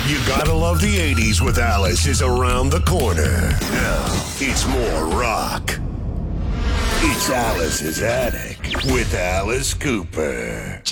You gotta love the 80s with Alice is around the corner. Now, it's more rock. It's Alice's Attic with Alice Cooper.